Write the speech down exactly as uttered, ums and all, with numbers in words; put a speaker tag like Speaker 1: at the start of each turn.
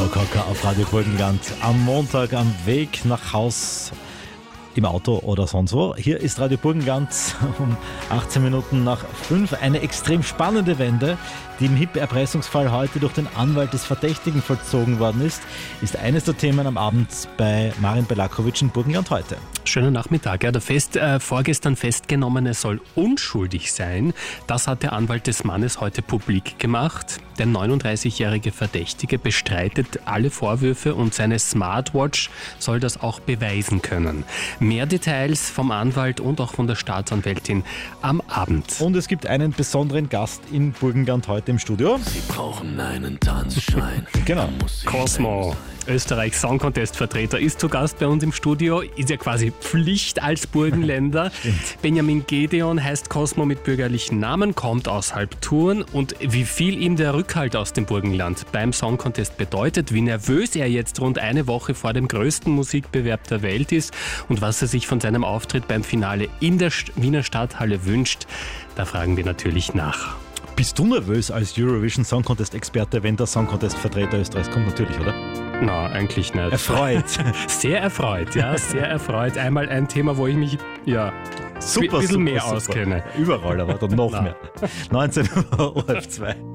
Speaker 1: Joe Cocker auf Radio Burgenland am Montag am Weg nach Haus, im Auto oder sonst wo. Hier ist Radio Burgenland um achtzehn Minuten nach fünf. Eine extrem spannende Wende, die im H I P-Erpressungsfall heute durch den Anwalt des Verdächtigen vollzogen worden ist, ist eines der Themen am Abend bei Marin Belakovic in Burgenland heute.
Speaker 2: Schönen Nachmittag. Ja, der fest, äh, vorgestern Festgenommene soll unschuldig sein. Das hat der Anwalt des Mannes heute publik gemacht. Der neununddreißigjährige Verdächtige bestreitet alle Vorwürfe und seine Smartwatch soll das auch beweisen können. Mehr Details vom Anwalt und auch von der Staatsanwältin am Abend.
Speaker 1: Und es gibt einen besonderen Gast in Burgenland heute im Studio.
Speaker 3: Sie brauchen einen Tanzschein.
Speaker 1: Genau.
Speaker 2: Cosmo, Österreichs Song Contest Vertreter, ist zu Gast bei uns im Studio. Ist ja quasi Pflicht als Burgenländer. Benjamin Gedeon heißt Cosmo mit bürgerlichen Namen, kommt aus Halbturn. Und wie viel ihm der Rückhalt aus dem Burgenland beim Song Contest bedeutet, wie nervös er jetzt rund eine Woche vor dem größten Musikbewerb der Welt ist und was er sich von seinem Auftritt beim Finale in der Wiener Stadthalle wünscht, da fragen wir natürlich nach.
Speaker 1: Bist du nervös als Eurovision Song Contest Experte, wenn der Song Contest Vertreter Österreichs kommt? Natürlich, oder?
Speaker 2: Na, eigentlich nicht.
Speaker 1: Erfreut.
Speaker 2: Sehr erfreut, ja, sehr erfreut. Einmal ein Thema, wo ich mich, ja,
Speaker 1: super,
Speaker 2: ein bisschen
Speaker 1: super,
Speaker 2: mehr
Speaker 1: super.
Speaker 2: auskenne.
Speaker 1: Überall, aber dann noch
Speaker 2: Na.
Speaker 1: mehr. neunzehn Uhr zwei.